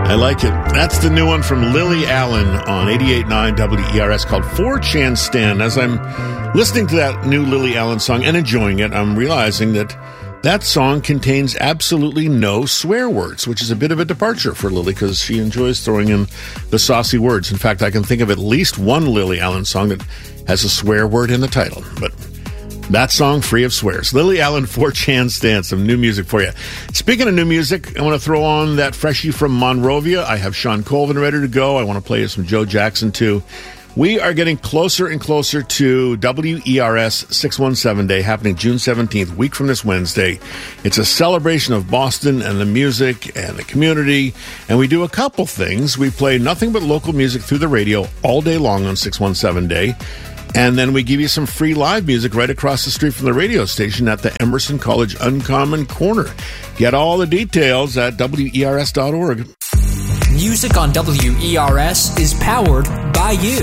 I like it. That's the new one from Lily Allen on 88.9 WERS called 4chan Stand. As I'm listening to that new Lily Allen song and enjoying it, I'm realizing that that song contains absolutely no swear words, which is a bit of a departure for Lily because she enjoys throwing in the saucy words. In fact, I can think of at least one Lily Allen song that has a swear word in the title, but that song free of swears. Lily Allen, 4chan Stand, some new music for you. Speaking of new music, I want to throw on that freshie from Monrovia. I have Sean Colvin ready to go. I want to play you some Joe Jackson too. We are getting closer and closer to WERS 617 Day, happening June 17th, week from this Wednesday. It's a celebration of Boston and the music and the community, and we do a couple things. We play nothing but local music through the radio all day long on 617 Day, and then we give you some free live music right across the street from the radio station at the Emerson College Uncommon Corner. Get all the details at WERS.org. Music on WERS is powered by you.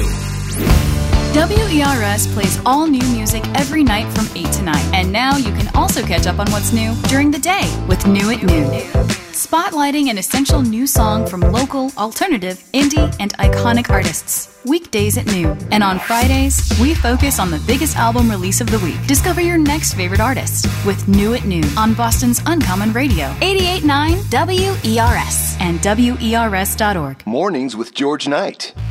WERS plays all new music every night from 8 to 9. And now you can also catch up on what's new during the day with New at Noon. Spotlighting an essential new song from local, alternative, indie, and iconic artists. Weekdays at noon. And on Fridays, we focus on the biggest album release of the week. Discover your next favorite artist with New at Noon on Boston's Uncommon Radio. 88.9 WERS and WERS.org. Mornings with George Knight.